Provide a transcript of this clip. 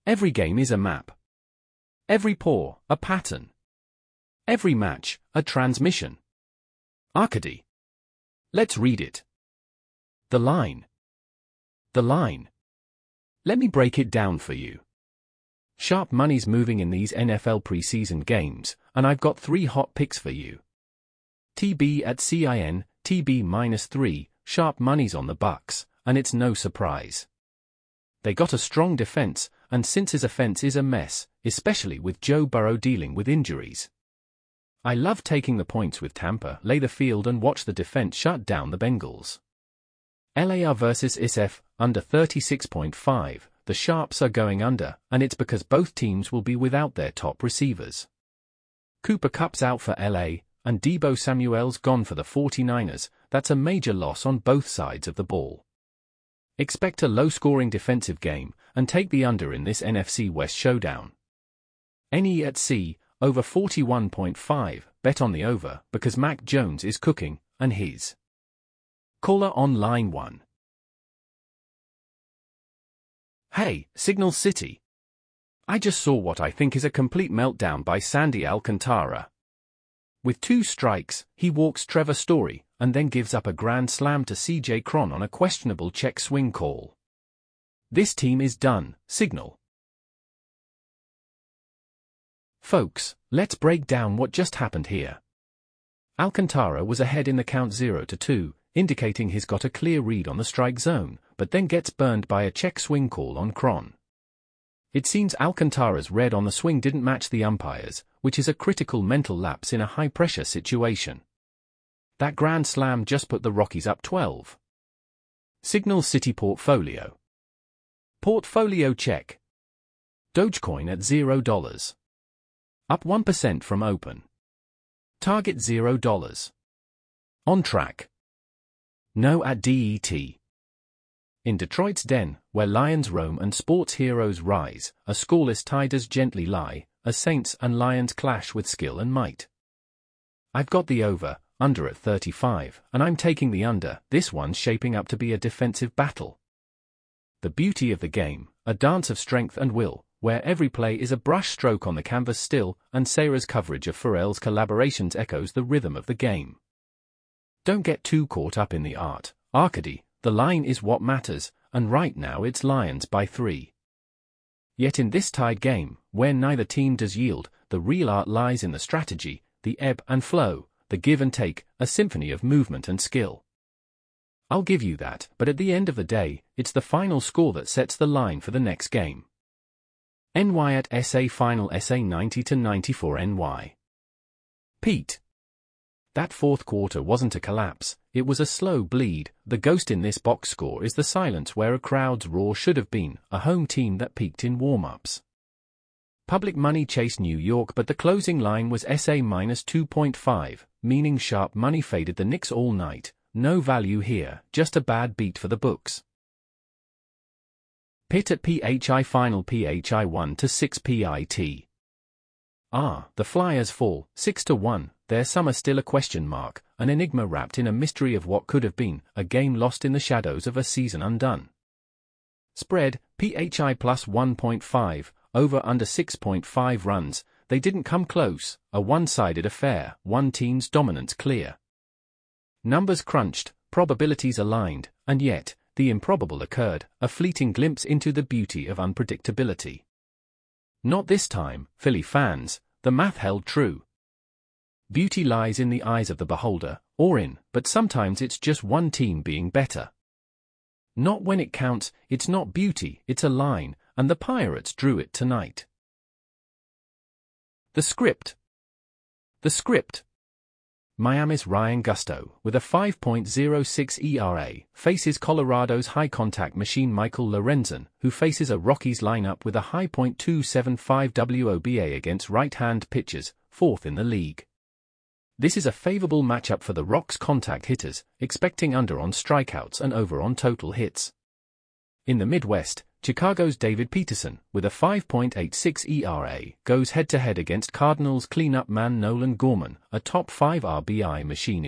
Every game is a map. Every pour, a pattern. Every match, a transmission. Arcady. Let's read it. The line. The line. Let me break it down for you. Sharp money's moving in these NFL preseason games, and I've got 3 hot picks for you. TB at CIN, TB -3, sharp money's on the Bucs, and it's no surprise. They got a strong defense, and since his offense is a mess, especially with Joe Burrow dealing with injuries. I love taking the points with Tampa, lay the field and watch the defense shut down the Bengals. LAR versus SF, under 36.5, the Sharps are going under, and it's because both teams will be without their top receivers. Cooper Kupp's out for LA, and Deebo Samuel's gone for the 49ers. That's a major loss on both sides of the ball. Expect a low-scoring defensive game, and take the under in this NFC West showdown. NE at C, over 41.5, bet on the over, because Mac Jones is cooking, and his. Caller on line 1. Hey, Signal City. I just saw what I think is a complete meltdown by Sandy Alcantara. With 2 strikes, he walks Trevor Story, and then gives up a grand slam to CJ Cron on a questionable check swing call. This team is done, Signal. Folks, let's break down what just happened here. Alcantara was ahead in the count 0-2, indicating he's got a clear read on the strike zone, but then gets burned by a check swing call on Cron. It seems Alcantara's read on the swing didn't match the umpire's, which is a critical mental lapse in a high-pressure situation. That grand slam just put the Rockies up 12. Signal City portfolio. Portfolio check. Dogecoin at $0. Up 1% from open. Target $0. On track. No at DET. In Detroit's den, where lions roam and sports heroes rise, a scoreless tie does gently lie, as Saints and Lions clash with skill and might. I've got the over, under at 35, and I'm taking the under. This one's shaping up to be a defensive battle. The beauty of the game, a dance of strength and will, where every play is a brush stroke on the canvas still, and Sarah's coverage of Pharrell's collaborations echoes the rhythm of the game. Don't get too caught up in the art, Arcady, the line is what matters, and right now it's Lions by 3. Yet in this tied game, where neither team does yield, the real art lies in the strategy, the ebb and flow, the give and take, a symphony of movement and skill. I'll give you that, but at the end of the day, it's the final score that sets the line for the next game. NY at SA final SA 90-94 NY. Pete. That fourth quarter wasn't a collapse, it was a slow bleed. The ghost in this box score is the silence where a crowd's roar should have been, a home team that peaked in warm-ups. Public money chased New York, but the closing line was SA -2.5, meaning sharp money faded the Knicks all night. No value here, just a bad beat for the books. Pitt at PHI final PHI 1-6 PIT. The Flyers fall, 6-1, their summer still a question mark, an enigma wrapped in a mystery of what could have been, a game lost in the shadows of a season undone. Spread, PHI plus 1.5, over under 6.5 runs, they didn't come close, a one-sided affair, one team's dominance clear. Numbers crunched, probabilities aligned, and yet, the improbable occurred, a fleeting glimpse into the beauty of unpredictability. Not this time, Philly fans, the math held true. Beauty lies in the eyes of the beholder, or in, but sometimes it's just one team being better. Not when it counts, it's not beauty, it's a line, and the Pirates drew it tonight. The script. The script. Miami's Ryan Gusto, with a 5.06 ERA, faces Colorado's high-contact machine Michael Lorenzen, who faces a Rockies lineup with a high .275 WOBA against right-hand pitchers, 4th in the league. This is a favorable matchup for the Rocks' contact hitters, expecting under on strikeouts and over on total hits. In the Midwest, Chicago's David Peterson, with a 5.86 ERA, goes head-to-head against Cardinals cleanup man Nolan Gorman, a top 5 RBI machine